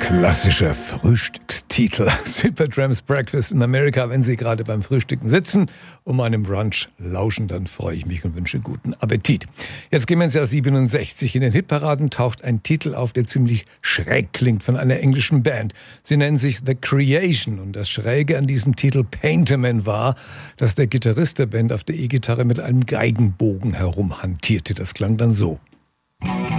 Klassischer Frühstückstitel. Supertramp's Breakfast in America. Wenn Sie gerade beim Frühstücken sitzen und meinem Brunch lauschen, dann freue ich mich und wünsche guten Appetit. Jetzt gehen wir ins Jahr 67. In den Hitparaden taucht ein Titel auf, der ziemlich schräg klingt, von einer englischen Band. Sie nennen sich The Creation und das Schräge an diesem Titel Painterman war, dass der Gitarrist der Band auf der E-Gitarre mit einem Geigenbogen herumhantierte. Das klang dann so.